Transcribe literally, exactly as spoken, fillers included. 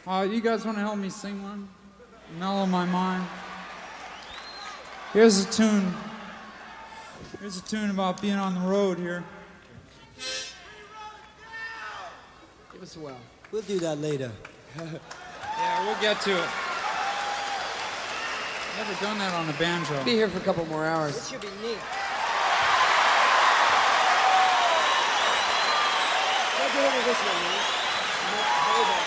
Uh, you guys want to help me sing one? Mellow my mind. Here's a tune. Here's a tune about being on the road here. Give us a well. We'll do that later. Yeah, we'll get to it. Never done that on a banjo. Be here for a couple more hours. It should be neat. Don't do any of this one, man.